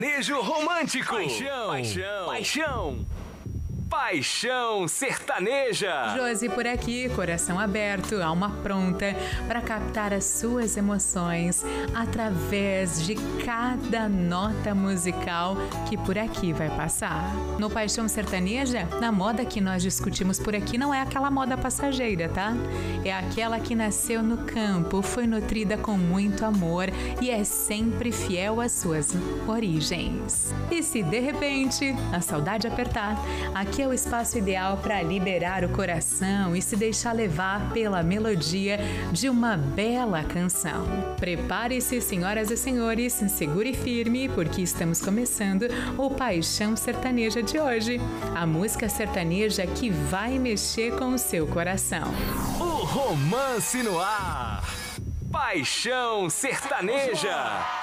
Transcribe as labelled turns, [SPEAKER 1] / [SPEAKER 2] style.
[SPEAKER 1] Sertanejo romântico. Paixão sertaneja.
[SPEAKER 2] Josi por aqui, coração aberto, alma pronta para captar as suas emoções através de cada nota musical que por aqui vai passar. No Paixão Sertaneja, na moda que nós discutimos por aqui não é aquela moda passageira, tá? É aquela que nasceu no campo, foi nutrida com muito amor e é sempre fiel às suas origens. E se de repente a saudade apertar, aqui é o espaço ideal para liberar o coração e se deixar levar pela melodia de uma bela canção. Prepare-se, senhoras e senhores, segure firme, porque estamos começando o Paixão Sertaneja de hoje. A música sertaneja que vai mexer com o seu coração.
[SPEAKER 1] O romance no ar. Paixão Sertaneja.